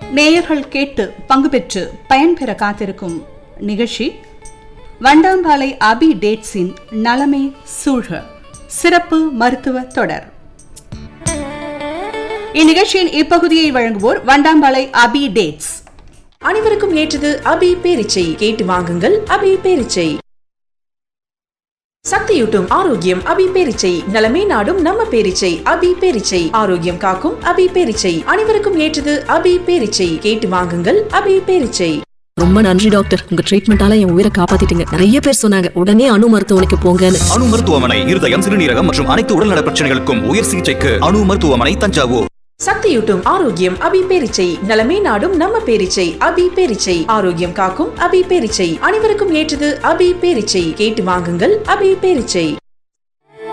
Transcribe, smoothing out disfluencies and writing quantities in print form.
நேயர்கள் கேட்டு பங்கு பெற்று பயன்பெற காத்திருக்கும் நிகழ்ச்சி வண்டாம்பாலை அபி டேட்ஸின் நலமே சூழ்க சிறப்பு மருத்துவ தொடர். இந்நிகழ்ச்சியின் இப்பகுதியை வழங்குவோர் வண்டாம்பாலை அபி டேட்ஸ். அனைவருக்கும் ஏற்றது அபி பேரிச்சை. கேட்டு வாங்குங்கள் அபி பேரிச்சை. சக்தியூட்டும் ஆரோக்கியம் அபி பேரிச்சை. நலமே நாடும் நம்ம பேரிச்சை அபி பேரிச்சை. ஆரோக்கியம் காக்கும் அபி பேரிச்சை. அனைவருக்கும் ஏற்றது அபி பேரிச்சை. கேட்டு வாங்குங்கள் அபி பேரிச்சை. ரொம்ப நன்றி டாக்டர், உங்க ட்ரீட்மெண்டால என் உயிரை காப்பாத்திட்டீங்க. நிறைய பேர் சொன்னாங்க உடனே அணு மருத்துவமனைக்கு போங்கன்னு. அணு மருத்துவமனை இருதயம், சிறுநீரகம் மற்றும் அனைத்து உடல்நல பிரச்சனைகளுக்கும் உயர் சிகிச்சைக்கு அணு மருத்துவமனை, தஞ்சாவூர். சக்தியூட்டும் ஆரோக்கியம் அபி பேரிச்சை. நலமே நாடும் நம்ம பேரிச்சை அபி பேரிச்சை. ஆரோக்கியம் காக்கும் அபி பேரிச்சை. அனைவருக்கும் ஏற்றது அபி பேரிச்சை. கேட்டு வாங்குங்கள் அபி பேரிச்சை.